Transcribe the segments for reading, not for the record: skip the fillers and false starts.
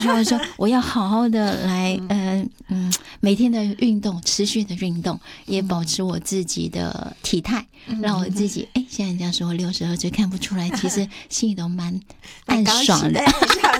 然后我说我要好好的来每天的运动，持续的运动，也保持我自己的体态，让我自己现在人家说我62岁看不出来，其实心里都蛮暗爽的。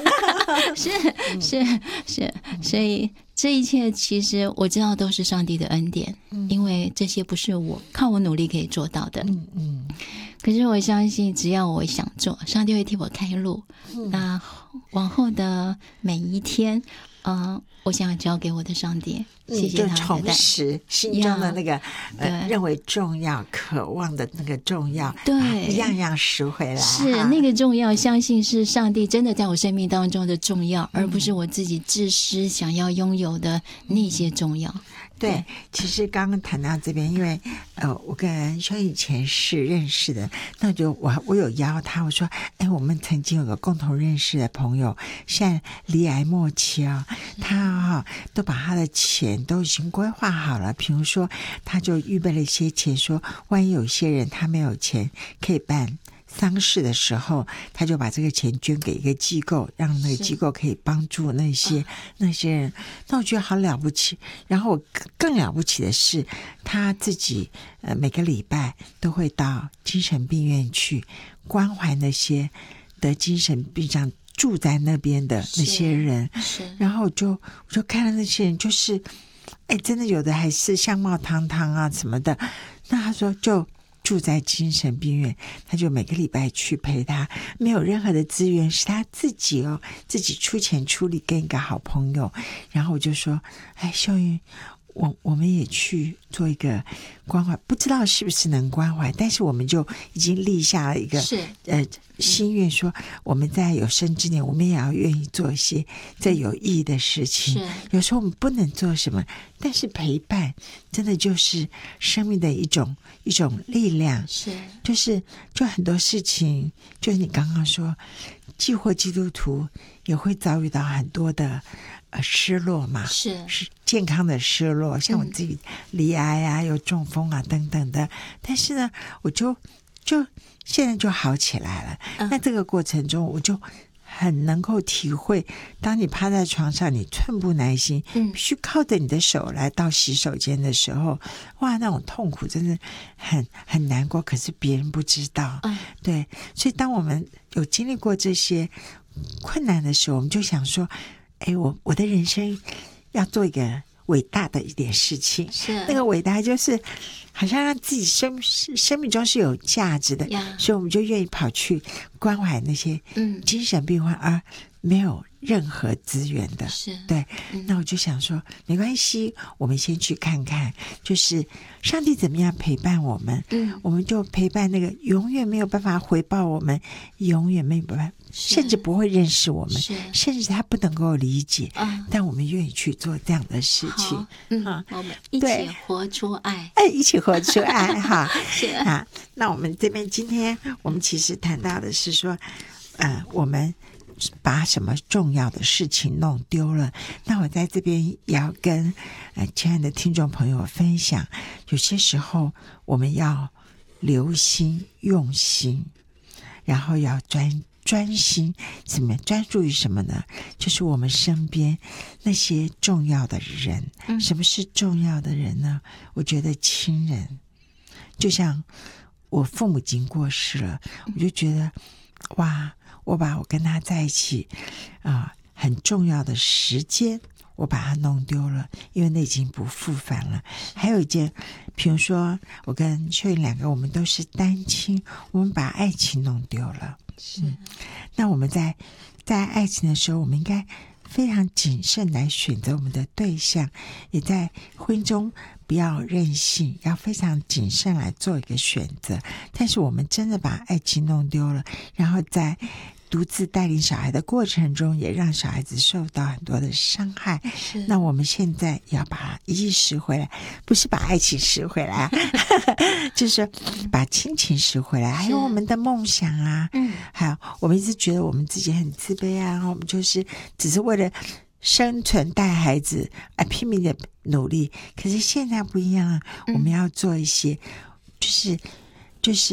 是，所以这一切其实我知道都是上帝的恩典，因为这些不是我靠我努力可以做到的。可是我相信只要我想做，上帝会替我开路。那往后的每一天我想交给我的上帝，谢谢他的带， 就重拾心中的那个认为重要、渴望的那个重要， 对， 样样拾回来。 是那个重要，相信是上帝真的在我生命当中的重要，而不是我自己自私想要拥有的那些重要。 对，其实刚刚谈到这边，因为我跟修以前是认识的，那就我有邀他，我说我们曾经有个共同认识的朋友，现在离癌末期他都把他的钱都已经规划好了，比如说他就预备了一些钱，说万一有些人他没有钱可以办丧事的时候，他就把这个钱捐给一个机构，让那个机构可以帮助那些人。那我觉得好了不起。然后我更了不起的是，他自己每个礼拜都会到精神病院去关怀那些得精神病上住在那边的那些人。然后我就看到那些人，就是真的有的还是相貌堂堂啊什么的。那他说就住在精神病院，他就每个礼拜去陪他，没有任何的资源，是他自己自己出钱出力跟一个好朋友。然后我就说秀云，我们也去做一个关怀，不知道是不是能关怀，但是我们就已经立下了一个心愿，说我们在有生之年，我们也要愿意做一些最有意义的事情。有时候我们不能做什么，但是陪伴真的就是生命的一种力量。就很多事情，就是你刚刚说，既或基督徒也会遭遇到很多的失落嘛，是健康的失落，像我自己罹癌啊，有中风啊等等的。但是呢，我就现在就好起来了。那这个过程中，我就很能够体会，当你趴在床上，你寸步难行，必须靠着你的手来到洗手间的时候，哇，那种痛苦真的很难过，可是别人不知道。对，所以当我们有经历过这些困难的时候，我们就想说，我的人生要做一个伟大的一点事情，那个伟大就是好像让自己生命中是有价值的，所以我们就愿意跑去关怀那些精神病患而没有任何资源的。对，那我就想说没关系，我们先去看看就是上帝怎么样陪伴我们，我们就陪伴那个永远没有办法回报我们，永远没有办法，甚至不会认识我们，甚至他不能够理解，但我们愿意去做这样的事情。 我们一起活出爱， 一起活出爱哈。那我们这边今天我们其实谈到的是说我们把什么重要的事情弄丢了。那我在这边也要跟亲爱的听众朋友分享，有些时候我们要留心用心，然后要专心，怎么专注于什么呢？就是我们身边那些重要的人。什么是重要的人呢？我觉得亲人，就像我父母已经过世了，我就觉得哇，我把我跟他在一起很重要的时间我把它弄丢了，因为那已经不复返了。还有一件，比如说我跟秀云两个我们都是单亲，我们把爱情弄丢了。那我们在爱情的时候，我们应该非常谨慎来选择我们的对象，也在婚姻中不要任性，要非常谨慎来做一个选择。但是我们真的把爱情弄丢了，然后在独自带领小孩的过程中，也让小孩子受到很多的伤害。那我们现在也要把它一一拾回来，不是把爱情拾回来就是把亲情拾回来，还有我们的梦想啊。还有我们一直觉得我们自己很自卑啊，我们就是只是为了生存带孩子拼命的努力。可是现在不一样啊，我们要做一些就是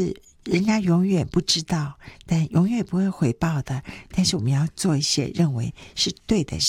人家永远不知道，但永远不会回报的，但是我们要做一些认为是对的